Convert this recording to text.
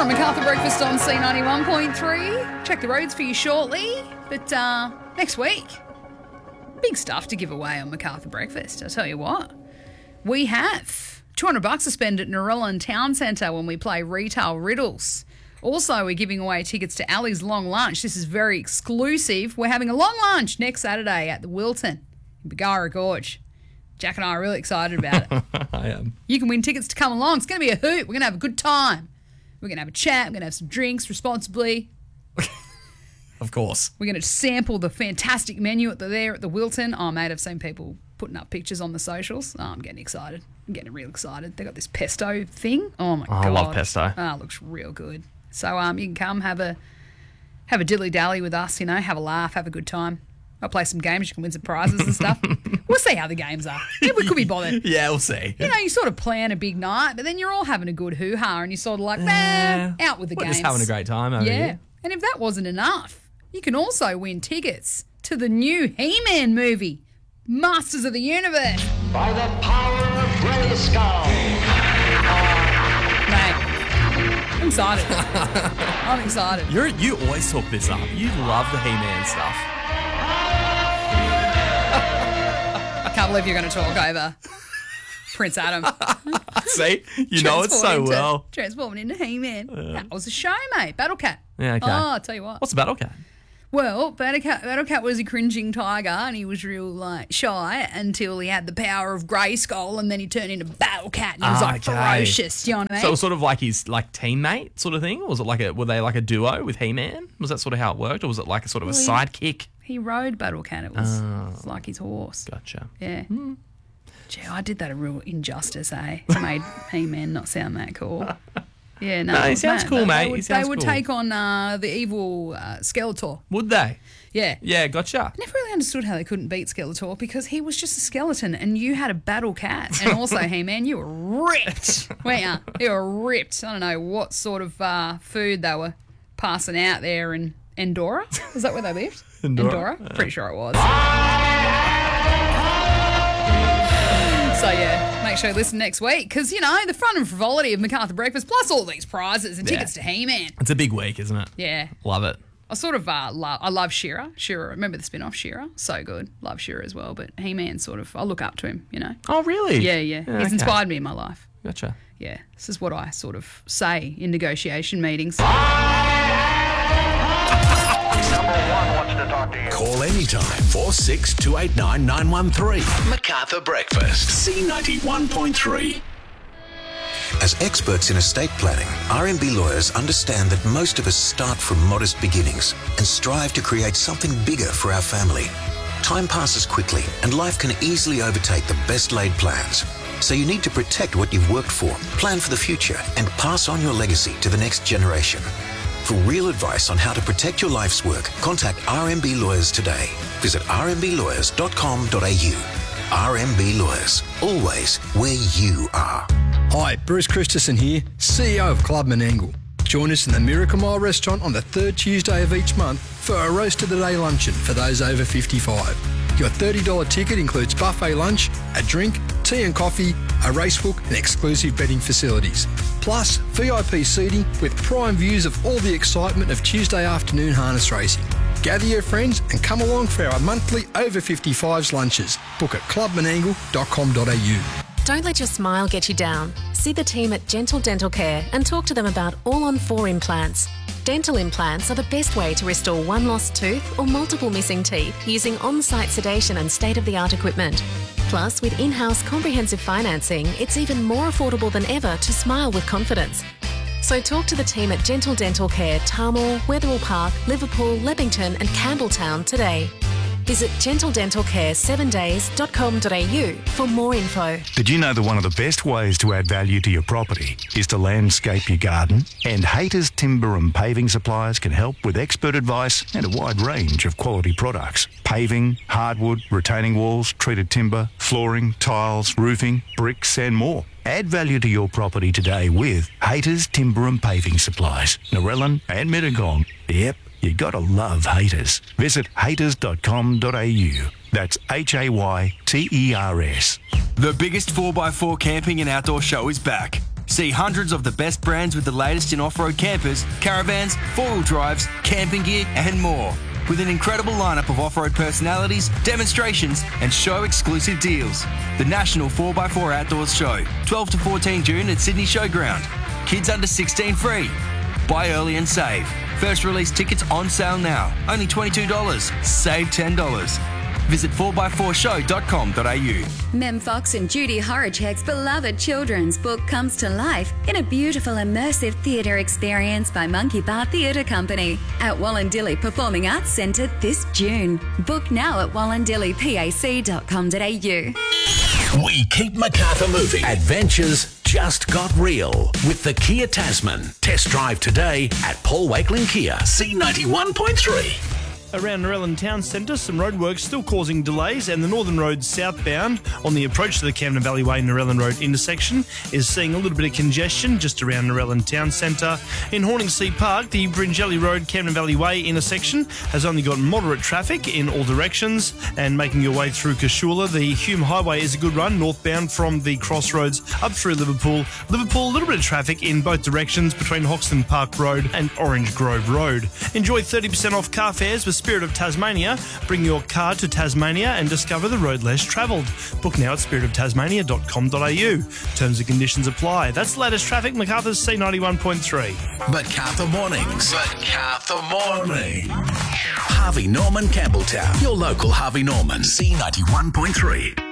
on MacArthur Breakfast on C91.3. Check the roads for you shortly. But next week, big stuff to give away on MacArthur Breakfast. I'll tell you what. We have $200 to spend at Narellan Town Centre when we play Retail Riddles. Also, we're giving away tickets to Ali's Long Lunch. This is very exclusive. We're having a long lunch next Saturday at the Wilton in Bargara Gorge. Jack and I are really excited about it. I am. You can win tickets to come along. It's going to be a hoot. We're going to have a good time. We're going to have a chat. We're going to have some drinks responsibly. Of course. We're going to sample the fantastic menu there at the Wilton. Oh, mate, I've seen people putting up pictures on the socials. Oh, I'm getting excited. I'm getting real excited. They got this pesto thing. Oh, my God. I love pesto. Oh, it looks real good. So you can come have a dilly-dally with us, have a laugh, have a good time. I'll play some games. You can win some prizes and stuff. We'll see how the games are. Yeah, we could be bothered. Yeah, we'll see. You sort of plan a big night, but then you're all having a good hoo-ha and you're sort of like, out with the We're games. just having a great time over here. And if that wasn't enough, you can also win tickets to the new He-Man movie, Masters of the Universe. By the power of Grayskull. Mate, I'm excited. I'm excited. You always talk this up. You love the He-Man stuff. I can't believe you're going to talk over Prince Adam. See? You know it so well. Transforming into He-Man. That was a show, mate. Battle Cat. Yeah, okay. Oh, I'll tell you what. What's a Battle Cat? Well, Battle Cat was a cringing tiger and he was real shy until he had the power of Grayskull and then he turned into Battle Cat and he was ferocious. You know what I mean? So it was sort of like his teammate sort of thing? Or was it were they like a duo with He-Man? Was that sort of how it worked? Or was it like a sort of a sidekick? He rode Battle Cat. It was like his horse. Gotcha. Yeah. Gee, I did that a real injustice, eh? Made He-Man not sound that cool. Yeah, no. He sounds cool, mate. They would take on the evil Skeletor. Would they? Yeah. Yeah, gotcha. I never really understood how they couldn't beat Skeletor because he was just a skeleton and you had a Battle Cat and also, He-Man, you were ripped. Weren't you? You were ripped. I don't know what sort of food they were passing out there in Endora. Is that where they lived? Endora? Pretty sure it was. So, yeah, make sure you listen next week because, the fun and frivolity of MacArthur Breakfast plus all these prizes and tickets to He-Man. It's a big week, isn't it? Yeah. Love it. I sort of I love She-Ra. She-Ra, remember the spin-off She-Ra? So good. Love She-Ra as well. But He-Man I look up to him, Oh, really? Yeah. He's inspired me in my life. Gotcha. Yeah. This is what I sort of say in negotiation meetings. Call anytime 46289913. 913. MacArthur Breakfast. C91.3. As experts in estate planning, RMB lawyers understand that most of us start from modest beginnings and strive to create something bigger for our family. Time passes quickly and life can easily overtake the best laid plans. So you need to protect what you've worked for, plan for the future, and pass on your legacy to the next generation. For real advice on how to protect your life's work, contact RMB Lawyers today. Visit rmblawyers.com.au. RMB Lawyers, always where you are. Hi, Bruce Christensen here, CEO of Club Menangle. Join us in the Miracle Mile restaurant on the third Tuesday of each month for a roast of the day luncheon for those over 55. Your $30 ticket includes buffet lunch, a drink, tea and coffee, a racebook and exclusive betting facilities. Plus, VIP seating with prime views of all the excitement of Tuesday afternoon harness racing. Gather your friends and come along for our monthly over 55s lunches. Book at clubmenangle.com.au. Don't let your smile get you down. See the team at Gentle Dental Care and talk to them about all-on-4 implants. Dental implants are the best way to restore one lost tooth or multiple missing teeth using on-site sedation and state-of-the-art equipment. Plus, with in-house comprehensive financing, it's even more affordable than ever to smile with confidence. So talk to the team at Gentle Dental Care, Tarmore, Wetherill Park, Liverpool, Leppington and Campbelltown today. Visit gentledentalcare7days.com.au for more info. Did you know that one of the best ways to add value to your property is to landscape your garden? And Haters Timber and Paving Suppliers can help with expert advice and a wide range of quality products. Paving, hardwood, retaining walls, treated timber, flooring, tiles, roofing, bricks and more. Add value to your property today with Haters Timber and Paving Supplies, Narellan and Mittagong. Yep. You gotta love Haters. Visit haters.com.au. That's HAYTERS. The biggest 4x4 camping and outdoor show is back. See hundreds of the best brands with the latest in off-road campers, caravans, four-wheel drives, camping gear and more. With an incredible lineup of off-road personalities, demonstrations and show-exclusive deals. The National 4x4 Outdoors Show, 12 to 14 June at Sydney Showground. Kids under 16 free. Buy early and save. First release tickets on sale now. Only $22. Save $10. Visit 4x4show.com.au. Mem Fox and Judy Horacek's beloved children's book comes to life in a beautiful immersive theatre experience by Monkey Bar Theatre Company at Wallandilly Performing Arts Centre this June. Book now at wallandillypac.com.au. We keep Macarthur moving. Adventures just got real with the Kia Tasman. Test drive today at Paul Wakeling Kia, C91.3. Around Narellan Town Centre, some roadworks still causing delays, and the Northern Road southbound on the approach to the Camden Valley Way Narellan Road intersection is seeing a little bit of congestion just around Narellan Town Centre. In Horningsea Park, the Bringelly Road Camden Valley Way intersection has only got moderate traffic in all directions, and making your way through Cashula, the Hume Highway is a good run northbound from the crossroads up through Liverpool. Liverpool, a little bit of traffic in both directions between Hoxton Park Road and Orange Grove Road. Enjoy 30% off car fares with Spirit of Tasmania. Bring your car to Tasmania and discover the road less travelled. Book now at spiritoftasmania.com.au. Terms and conditions apply. That's the latest traffic. Macarthur's C91.3. Macarthur Mornings. Macarthur Morning. Harvey Norman Campbelltown. Your local Harvey Norman. C91.3.